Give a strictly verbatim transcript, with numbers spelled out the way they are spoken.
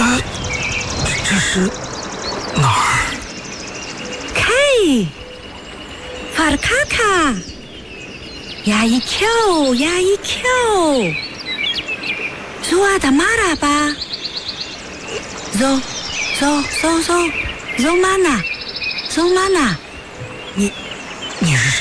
呃，这这是哪儿？ 嘿，法尔卡卡，呀一跳呀一跳，走啊，他马拉吧，走走走走走嘛呢，走嘛呢？ 你你是谁？